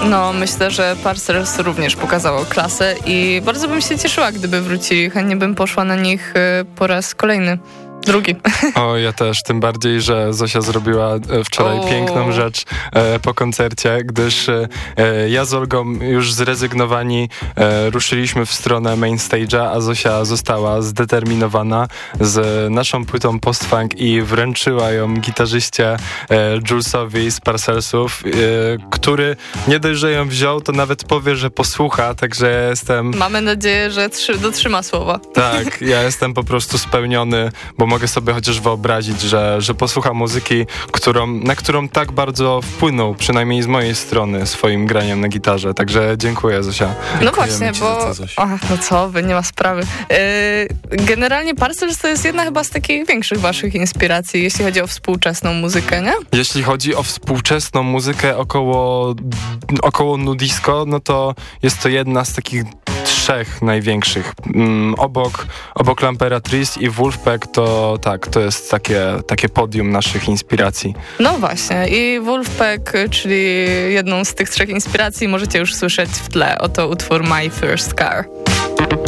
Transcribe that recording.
No, myślę, że Parcels również pokazało klasę i bardzo bym się cieszyła, gdyby wrócili. Chętnie bym poszła na nich po raz kolejny. Drugi. O, ja też, tym bardziej, że Zosia zrobiła wczoraj piękną rzecz po koncercie, gdyż ja z Olgą już zrezygnowani ruszyliśmy w stronę main stage'a, a Zosia została zdeterminowana z naszą płytą post-funk i wręczyła ją gitarzyście Julesowi z Parcelsów, który nie dość, że ją wziął, to nawet powie, że posłucha, także ja jestem... Mamy nadzieję, że dotrzyma słowa. Tak, ja jestem po prostu spełniony, bo mogę sobie chociaż wyobrazić, że posłucha muzyki, na którą tak bardzo wpłynął, przynajmniej z mojej strony, swoim graniem na gitarze. Także dziękuję, Zosia. No właśnie, bo... no co wy, nie ma sprawy. Generalnie Parcels to jest jedna chyba z takich większych waszych inspiracji, jeśli chodzi o współczesną muzykę, nie? Jeśli chodzi o współczesną muzykę około nu disco, no to jest to jedna z takich 3 największych. Obok L'Impératrice i Wolfpack to tak, to jest takie podium naszych inspiracji. No właśnie i Wolfpack, czyli jedną z tych 3 inspiracji możecie już słyszeć w tle. Oto utwór My First Car.